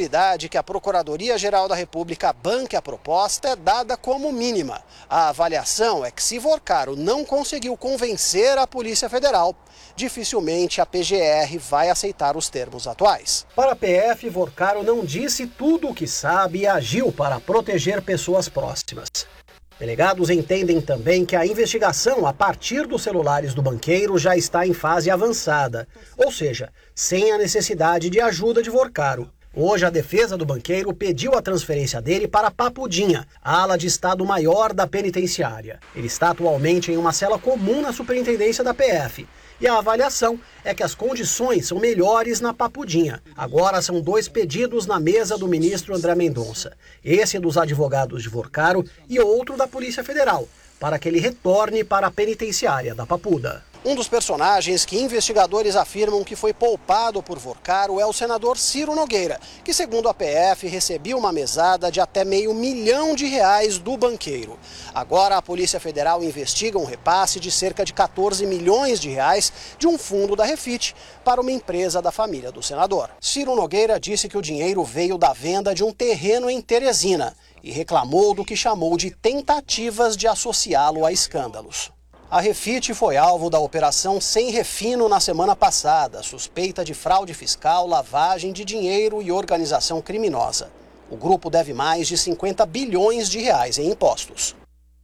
possibilidade que a Procuradoria-Geral da República banque a proposta é dada como mínima. A avaliação é que se Vorcaro não conseguiu convencer a Polícia Federal, dificilmente a PGR vai aceitar os termos atuais. Para a PF, Vorcaro não disse tudo o que sabe e agiu para proteger pessoas próximas. Delegados entendem também que a investigação a partir dos celulares do banqueiro já está em fase avançada, ou seja, sem a necessidade de ajuda de Vorcaro. Hoje, a defesa do banqueiro pediu a transferência dele para Papudinha, a ala de Estado-Maior da penitenciária. Ele está atualmente em uma cela comum na superintendência da PF. E a avaliação é que as condições são melhores na Papudinha. Agora são 2 pedidos na mesa do ministro André Mendonça. Esse dos advogados de Vorcaro e outro da Polícia Federal, para que ele retorne para a penitenciária da Papuda. Um dos personagens que investigadores afirmam que foi poupado por Vorcaro é o senador Ciro Nogueira, que, segundo a PF, recebia uma mesada de até R$500 mil do banqueiro. Agora, a Polícia Federal investiga um repasse de cerca de R$14 milhões de um fundo da Refit para uma empresa da família do senador. Ciro Nogueira disse que o dinheiro veio da venda de um terreno em Teresina e reclamou do que chamou de tentativas de associá-lo a escândalos. A Refit foi alvo da Operação Sem Refino na semana passada, suspeita de fraude fiscal, lavagem de dinheiro e organização criminosa. O grupo deve mais de R$50 bilhões em impostos.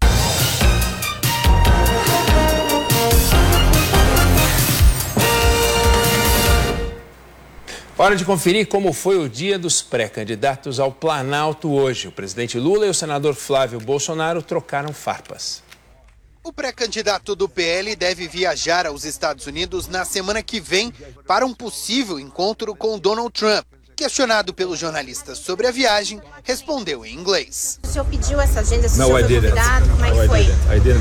Hora de conferir como foi o dia dos pré-candidatos ao Planalto hoje. O presidente Lula e o senador Flávio Bolsonaro trocaram farpas. O pré-candidato do PL deve viajar aos Estados Unidos na semana que vem para um possível encontro com Donald Trump. Questionado pelos jornalistas sobre a viagem, respondeu em inglês. O senhor pediu essa agenda, se o senhor foi convidado, como é que foi?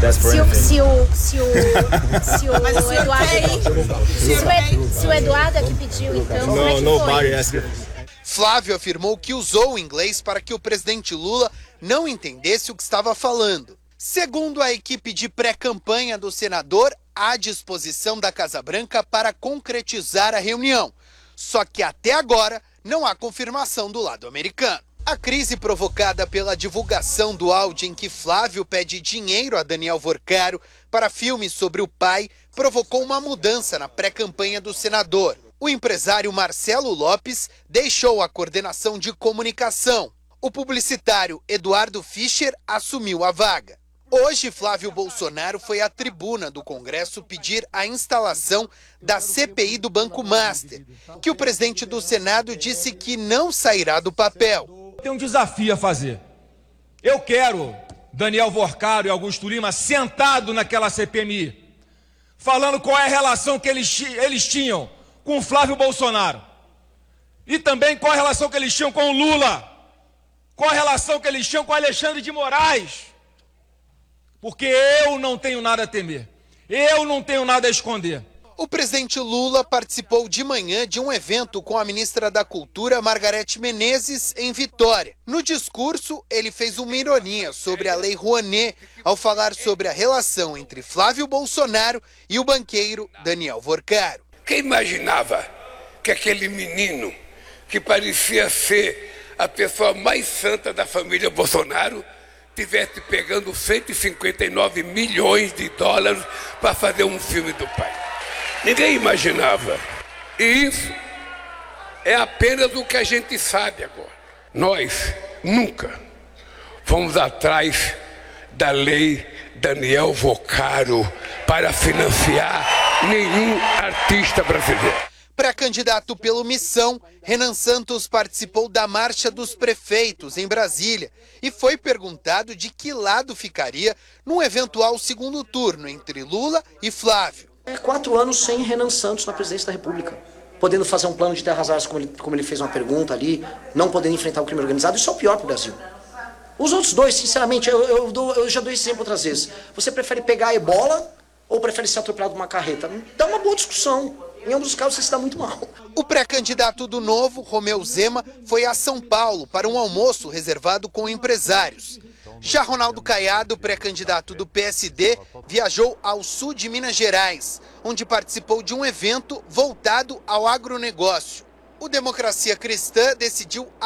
Se o Eduardo é que pediu, então, como é que foi? Flávio afirmou que usou o inglês para que o presidente Lula não entendesse o que estava falando. Segundo a equipe de pré-campanha do senador, há disposição da Casa Branca para concretizar a reunião. Só que até agora não há confirmação do lado americano. A crise provocada pela divulgação do áudio em que Flávio pede dinheiro a Daniel Vorcaro para filmes sobre o pai provocou uma mudança na pré-campanha do senador. O empresário Marcelo Lopes deixou a coordenação de comunicação. O publicitário Eduardo Fischer assumiu a vaga. Hoje, Flávio Bolsonaro foi à tribuna do Congresso pedir a instalação da CPI do Banco Master, que o presidente do Senado disse que não sairá do papel. Tem um desafio a fazer. Eu quero Daniel Vorcaro e Augusto Lima sentado naquela CPMI, falando qual é a relação que eles tinham com o Flávio Bolsonaro e também qual a relação que eles tinham com o Lula, qual a relação que eles tinham com Alexandre de Moraes. Porque eu não tenho nada a temer, eu não tenho nada a esconder. O presidente Lula participou de manhã de um evento com a ministra da Cultura, Margarete Menezes, em Vitória. No discurso, ele fez uma ironia sobre a Lei Rouanet, ao falar sobre a relação entre Flávio Bolsonaro e o banqueiro Daniel Vorcaro. Quem imaginava que aquele menino, que parecia ser a pessoa mais santa da família Bolsonaro, estivesse pegando 159 milhões de dólares para fazer um filme do pai? Ninguém imaginava. E isso é apenas o que a gente sabe agora. Nós nunca fomos atrás da lei Daniel Vorcaro para financiar nenhum artista brasileiro. Pré-candidato pelo Missão, Renan Santos participou da Marcha dos Prefeitos em Brasília e foi perguntado de que lado ficaria num eventual segundo turno entre Lula e Flávio. 4 anos sem Renan Santos na presidência da República, podendo fazer um plano de terras raras como ele fez uma pergunta ali, não podendo enfrentar o crime organizado. Isso é o pior para o Brasil. Os outros dois, sinceramente, eu já dou esse exemplo outras vezes. Você prefere pegar a ebola ou prefere ser atropelado por uma carreta? Dá uma boa discussão. Em ambos os casos, você se dá muito mal. O pré-candidato do Novo, Romeu Zema, foi a São Paulo para um almoço reservado com empresários. Já Ronaldo Caiado, pré-candidato do PSD, viajou ao sul de Minas Gerais, onde participou de um evento voltado ao agronegócio. O Democracia Cristã decidiu